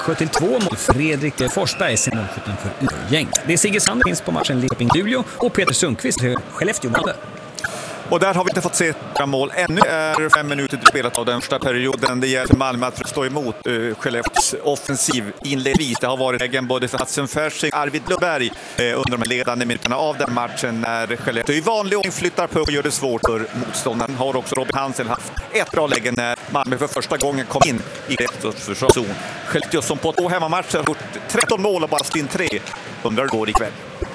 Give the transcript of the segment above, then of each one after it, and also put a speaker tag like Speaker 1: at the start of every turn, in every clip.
Speaker 1: Växjö till 2 mot Fredrik Forsberg sen målskytten för Gäng. Det är Sigge Sander finns på matchen Linköping-Luleå och Peter Sundqvist Skellefteå-Malmö.
Speaker 2: Och där har vi inte fått se mål. Ännu är 5 minuter spelat av den första perioden. Det gäller Malmö att stå emot Skellefteås offensiv inledvis. Det har varit lägen både för Hudson Fersing och Arvid Löfberg under de ledande minuterna av den matchen när Skellefteå i vanlig ordning flyttar på och gör det svårt för motståndaren. Har också Robin Hansen haft ett bra läge när Malmö för första gången kom in i försvarszon. Skellefteå som på 2 hemmamatcher har gjort 13 mål och bara stinn 3 under går ikväll.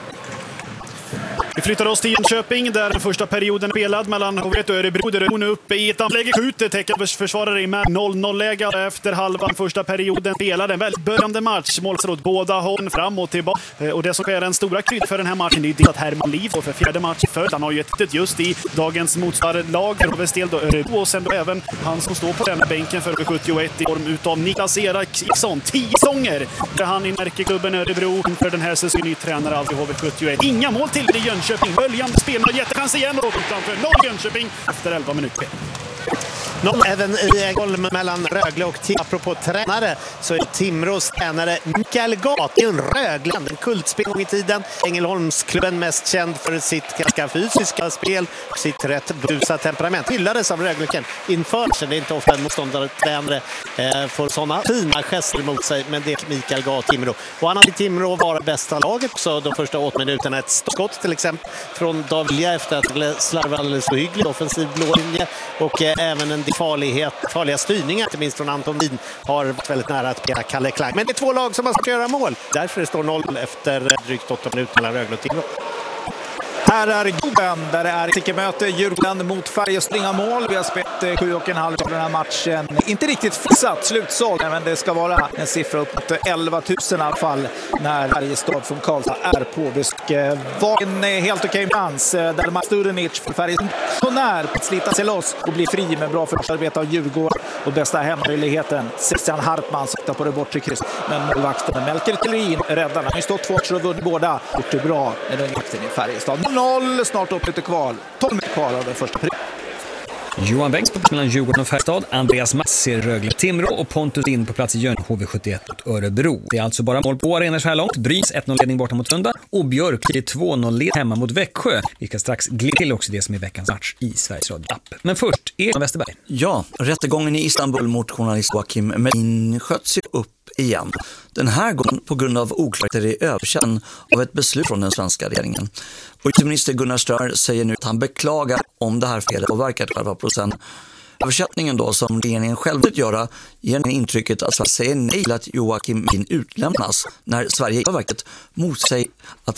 Speaker 3: Vi flyttar oss till Jönköping där den första perioden spelad mellan Hovret och Örebro. Där hon är uppe i ett anlägge skjuter täcker försvarare i med 0-0-läge efter halvan första perioden spelade en väldigt börjande match. Mål åt båda hållen fram och tillbaka. Och det som är den stora krydd för den här matchen är att Herman Liv och för fjärde match för han har ju ett just i dagens motståndarlag Hovestel då Örebro och sen då även han som står på den bänken för 71 i form utav Niklas Eriksson 10 sånger där han i märkeklubben Örebro för den här säsongen ny tränare alltså HV71. Inga mål till i Jönköping. Böljande spel och jättechans igen och utanför 0 Jönköping efter 11 minuter.
Speaker 4: Även i gåll mellan Rögle och Timrå. Apropå tränare så är Timrås tränare Mikael Gat en Rögle, en kultspel i tiden. Ängelholmsklubben mest känd för sitt ganska fysiska spel och sitt rätt brusa temperament. Hyllades av Rögleken inför sig. Det är inte ofta en motståndare tränare får sådana fina gester mot sig, men det är Mikael Gat Timrå. Och han hade Timrå vara bästa laget så de första 8 minuterna. Ett skott till exempel från Davilja efter att slarva alldeles så hygglig offensiv blålinje och även en farliga styrningar, inte minst från Anton Wien, har varit väldigt nära att spela Kalle Klein. Men det är 2 lag som ska göra mål. Därför det står 0 efter drygt 8 minuter mellan Rögle och Timrå.
Speaker 5: Här är Globen där det är icke-möte Djurgården mot Färjestad inga mål. Vi har spelat 7,5 på den här matchen. Inte riktigt fixat slutsåld, men det ska vara en siffra upp mot 11 000 i alla fall när Färjestad från Karlstad är på besök. Var en helt okej chans där Mats Sturenic för Färjestad så när att slita sig loss och bli fri med bra förarbete av Djurgården och bästa hemmöjligheten. Sebastian Hartman siktar på det bortre kryss, men målvakten Melker Thelin räddar. Han har stått 2 matcher och vunnit båda. Gjort det bra med den jakten i Färjestad. 0, snart upp lite kval. 12 minuter kvar av den första perioden.
Speaker 1: Johan Bengts på plats mellan Djurgården och Färjestad, Andreas Mats ser Rögle Timrå och Pontus in på plats i Jönköping HV71 mot Örebro. Det är alltså bara mål på arenor så här långt. Brynäs 1-0-ledning borta mot Sunda och Björk i 2-0-led hemma mot Växjö. Vi ska strax glida till också det som är veckans match i Sveriges Radio-app. Men först, Erik Westerberg.
Speaker 6: Ja, rättegången i Istanbul mot journalist Joakim Melin sköts upp igen. Den här gången på grund av oklarheter i överkänn av ett beslut från den svenska regeringen. Och utrikesminister Gunnar Strömmer säger nu att han beklagar om det här felet påverkat själva processen. Översättningen då som regeringen själv vill göra ger intrycket att Sverige säger nej till att Joakim Melin utlämnas när Sverige i verket mot sig att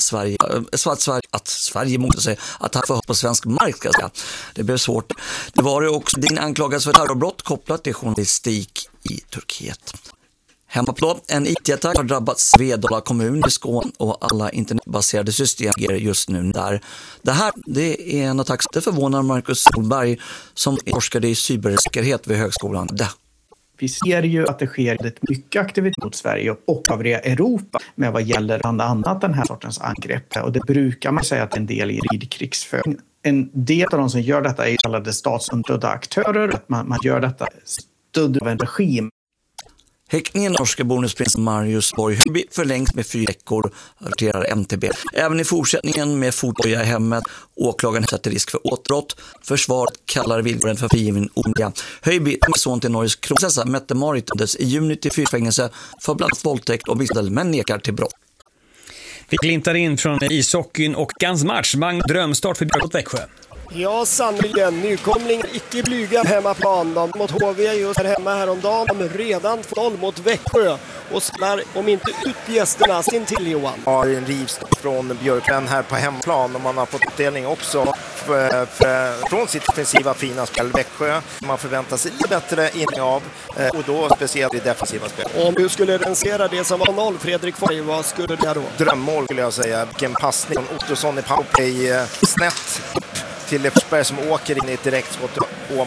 Speaker 6: Sverige mot sig att han får på svensk mark ska säga. Det blev svårt. Det var ju också din anklagas för terrorbrott kopplat till journalistik i Turkiet. Hemmaplå, en IT-attack har drabbat Svedala kommun i Skåne och alla internetbaserade system ger just nu där. Det är en attack som förvånar Marcus Solberg som forskade i cybersäkerhet vid högskolan.
Speaker 7: Vi ser ju att det sker mycket aktivitet mot Sverige och övriga Europa med vad gäller bland annat den här sortens angrepp. Och det brukar man säga att en del i hybridkrigsföring. En del av de som gör detta är kallade statsunderstödda aktörer. Man gör detta stöd av en regim.
Speaker 6: Häktningen norska bonusprins Marius Borg Höjby förlängs med 4 veckor, rapporterar MTB. Även i fortsättningen med fotboja i hemmet, åklagaren sätter risk för återbrott. Försvaret kallar villkoren för frigiven omöjliga. Höjby, son till Norges kronprinsessa Mette-Marit, dömdes i juni till 4 fängelse för bland annat våldtäkt och misshandel, men nekar till brott.
Speaker 1: Vi glintar in från ishockeyn och Gans match. Drömstart för Björk mot Växjö.
Speaker 8: Ja, sannoliken. Nykomlingar icke blyga hemmaplan. De mot HV just här hemma häromdagen. De redan 0 mot Växjö och spelar om inte ut gästerna sin till Johan.
Speaker 9: Ja, en rivstart från Björkren här på hemmaplan och man har fått utdelning också från sitt offensiva fina spel Växjö. Man förväntar sig lite bättre inning av och då speciellt i defensiva spel.
Speaker 8: Om du skulle rensera det som var 0, Fredrik Forsberg, vad skulle det då?
Speaker 9: Drömmål skulle jag säga. Vilken passning från Ottosson i powerplay snett till Forsberg som åker in i ett direktskott.